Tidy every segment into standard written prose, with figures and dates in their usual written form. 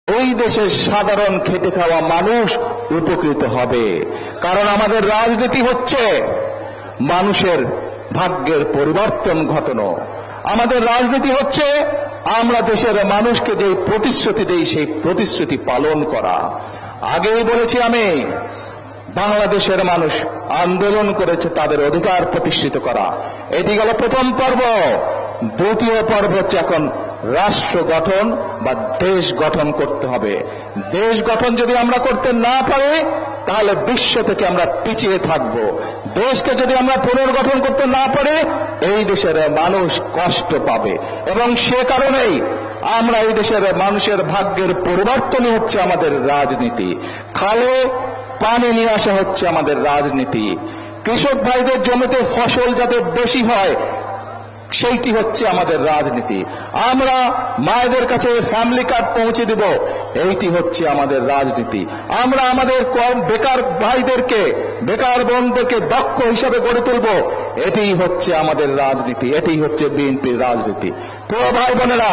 ওই দেশের সাধারণ খেটে খাওয়া মানুষ উপকৃত হবে। কারণ আমাদের রাজনীতি হচ্ছে মানুষের ভাগ্যের পরিবর্তন ঘটানো। আমাদের রাজনীতি হচ্ছে আমরা দেশের মানুষকে যে প্রতিশ্রুতি দেই সেই প্রতিশ্রুতি পালন করা। আগেই বলেছি আমি, বাংলাদেশের মানুষ আন্দোলন করেছে তাদের অধিকার প্রতিষ্ঠিত করা। এটি গেল প্রথম পর্ব। দ্বিতীয় পর্ব হচ্ছে এখন রাষ্ট্র গঠন বা দেশ গঠন করতে হবে। দেশ গঠন যদি আমরা করতে না পারি তাহলে বিশ্ব থেকে আমরা পিছিয়ে থাকব। দেশকে যদি আমরা পুনর্গঠন করতে না পারি এই দেশের মানুষ কষ্ট পাবে, এবং সে কারণেই আমরা এই দেশের মানুষের ভাগ্যের পরিবর্তনই হচ্ছে আমাদের রাজনীতি। খালে পানি নিয়ে আসা হচ্ছে আমাদের রাজনীতি। কৃষক ভাইদের জমিতে ফসল যাতে বেশি হয় সেইটি হচ্ছে আমাদের রাজনীতি। আমরা মায়েদের কাছে ফ্যামিলি কার্ড পৌঁছে দেব, এইটি হচ্ছে আমাদের রাজনীতি। আমরা আমাদের বেকার ভাইদেরকে, বেকার বোনদেরকে দক্ষ হিসাবে গড়ে তুলব, এটিই হচ্ছে আমাদের রাজনীতি। এটিই হচ্ছে বিএনপির রাজনীতি। তো ভাই বোনেরা,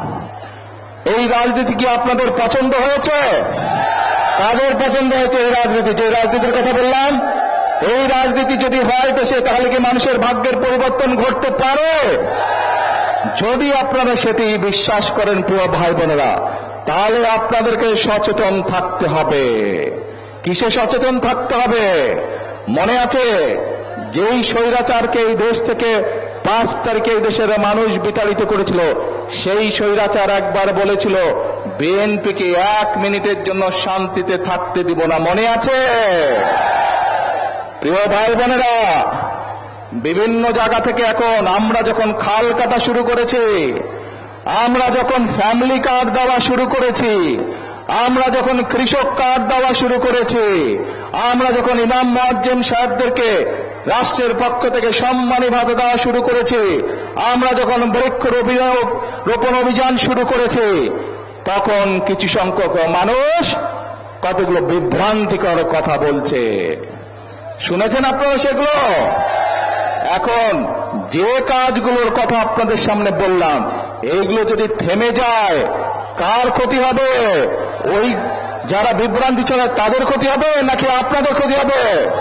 এই রাজনীতি কি আপনাদের পছন্দ হয়েছে? কাদের পছন্দ হয়েছে এই রাজনীতি? যে রাজনীতির কথা বললাম, এই রাজনীতি যদি হয় দেশে, তাহলে কি মানুষের ভাগ্যের পরিবর্তন ঘটতে পারে? যদি আপনারা সেটি বিশ্বাস করেন প্রিয় ভাই বোনেরা, তাহলে আপনাদেরকে সচেতন থাকতে হবে। কিসে সচেতন থাকতে হবে? মনে আছে যেই স্বৈরাচারকে এই দেশ থেকে 5 তারিখে এই দেশের মানুষ বিতাড়িত করেছিল, সেই স্বৈরাচার একবার বলেছিল বিএনপিকে 1 মিনিটের জন্য শান্তিতে থাকতে দিব না। মনে আছে? প্রিয় ভাই বোনেরা, বিভিন্ন জায়গা থেকে এখন আমরা যখন খাল কাটা শুরু করেছি, আমরা যখন ফ্যামিলি কার্ড দেওয়া শুরু করেছি, আমরা যখন কৃষক কার্ড দেওয়া শুরু করেছি, আমরা যখন ইমাম মুয়াজ্জিন সাহেবদেরকে রাষ্ট্রের পক্ষ থেকে সম্মানী ভাতা দেওয়া শুরু করেছি, আমরা যখন বৃক্ষরোপণ অভিযান শুরু করেছি, তখন কিছু সংখ্যক মানুষ কতগুলো বিভ্রান্তিকর কথা বলছে। শুনেছেন আপনারা সেগুলো? এখন যে কাজগুলোর কথা আপনাদের সামনে বললাম, এইগুলো যদি থেমে যায় কার ক্ষতি হবে? ওই যারা বিভ্রান্তি চলে তাদের ক্ষতি হবে নাকি আপনাদের ক্ষতি হবে?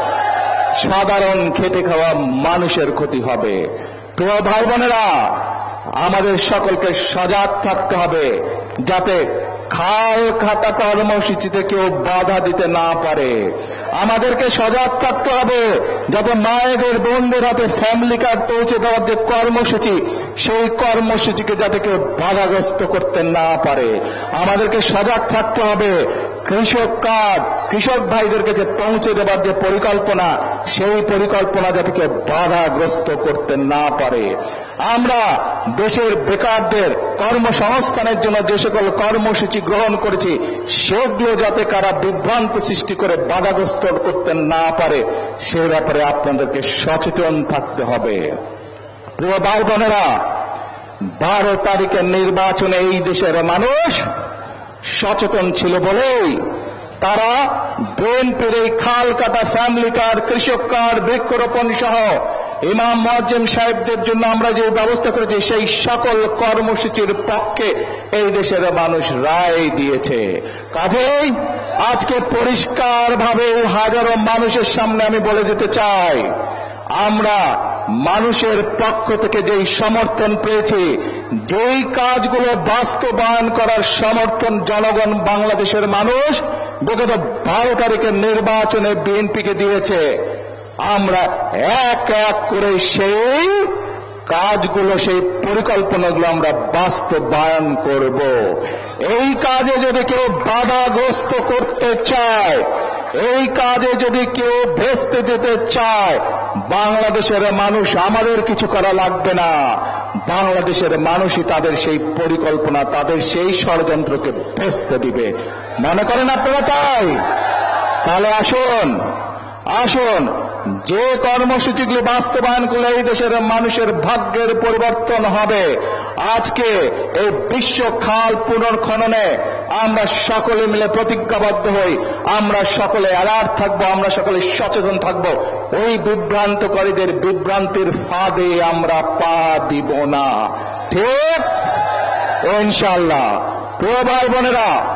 সাধারণ খেটে খাওয়া মানুষের ক্ষতি হবে। প্রিয় ভাই বোনেরা, আমাদের সকলকে সজাগ থাকতে হবে যাতে খাল খাতা কর্মসূচিতে কেউ বাধা দিতে না পারে। আমাদেরকে সজাগ থাকতে হবে যাতে মায়েদের বোনদের হাতে ফ্যামিলি কার্ড পৌঁছে দেওয়ার যে কর্মসূচি, সেই কর্মসূচিকে যাতে কেউ বাধাগ্রস্ত করতে না পারে। আমাদেরকে সজাগ থাকতে হবে কৃষক কার্ড, কৃষক ভাইদেরকে যে পৌঁছে দেওয়ার যে পরিকল্পনা, সেই পরিকল্পনা যাতে কেউ বাধাগ্রস্ত করতে না পারে। আমরা দেশের বেকারদের কর্মসংস্থানের জন্য যে সকল কর্মসূচি গ্রহণ করেছি, সেগুলো যাতে কারা বিভ্রান্ত সৃষ্টি করে বাধাগ্রস্ত করতে না পারে, সে ব্যাপারে আপনাদেরকে সচেতন থাকতে হবে। প্রিয় ভাই বোনেরা, 12 তারিখের নির্বাচনে এই দেশের মানুষ সচেতন ছিল বলেই তারা বিএনপির এই খাল কাটা ফ্যামিলি কার্ড, কৃষক কার্ড, বৃক্ষরোপণ সহ ইমাম মুয়াজ্জিন সাহেবদের জন্য আমরা যে ব্যবস্থা করেছি, সেই সকল কর্মসূচির পক্ষে এই দেশের মানুষ রায় দিয়েছে। কাজেই আজকে পরিষ্কারভাবে হাজারো মানুষের সামনে আমি বলে দিতে চাই, আমরা মানুষের পক্ষ থেকে যেই সমর্থন পেয়েছি, যেই কাজগুলো বাস্তবায়ন করার সমর্থন জনগণ, বাংলাদেশের মানুষ বিগত 12 তারিখের নির্বাচনে বিএনপিকে দিয়েছে, আমরা এক এক করে সেই কাজগুলো, সেই পরিকল্পনাগুলো আমরা বাস্তবায়ন করব। এই কাজে যদি কেউ বাধাগ্রস্ত করতে চায়, এই কাজে যদি কেউ ভেস্তে দিতে চায়, বাংলাদেশের মানুষ, আমাদের কিছু করা লাগবে না। বাংলাদেশের মানুষই তাদের সেই পরিকল্পনা, তাদের সেই ষড়যন্ত্রকে ভেস্তে দিবে। মনে করেন আপনারা তাই? তাহলে আসুন আসুন যে কর্মসূচিগুলি বাস্তবায়ন করলে এই দেশের মানুষের ভাগ্যের পরিবর্তন হবে, আজকে এই বিশ্ব খাল পুনর্খননে আমরা সকলে মিলে প্রতিজ্ঞাবদ্ধ হই, আমরা সকলে অ্যালার্ট থাকবো, আমরা সকলে সচেতন থাকবো। ওই বিভ্রান্তকারীদের বিভ্রান্তির ফাঁদে আমরা পা দিব না। ঠিক ইনশাআল্লাহ। প্রিয় ভাই বোনেরা,